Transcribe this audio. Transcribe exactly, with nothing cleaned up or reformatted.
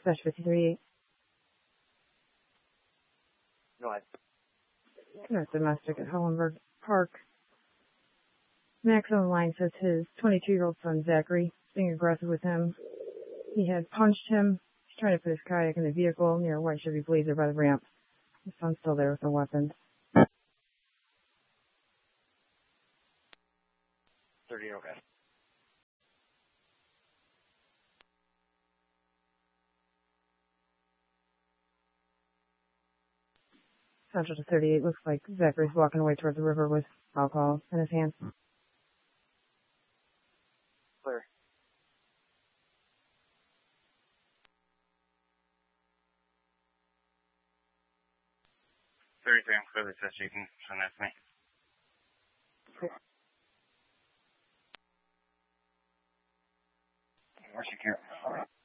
Dispatch fifty-three. Go ahead. North Domestic at Hollenberg Park. Max on the line says his twenty-two-year-old son, Zachary, is being aggressive with him. He had punched him. He's trying to put his kayak in the vehicle near a white Chevy Blazer by the ramp. His son's still there with no weapons. thirty, okay. Central to thirty-eight, looks like Zachary's walking away toward the river with alcohol in his hands. Clear. thirty-three, I'm clearly says you can send that to me. More secure.